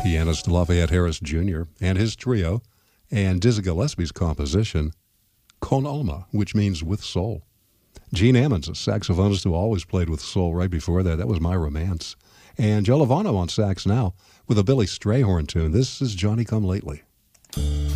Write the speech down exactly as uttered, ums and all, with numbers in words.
Pianist Lafayette Harris Junior and his trio, and Dizzy Gillespie's composition, Con Alma, which means with soul. Gene Ammons, a saxophonist who always played with soul right before that. That was My Romance. And Joe Lovano on sax now with a Billy Strayhorn tune. This is Johnny Come Lately.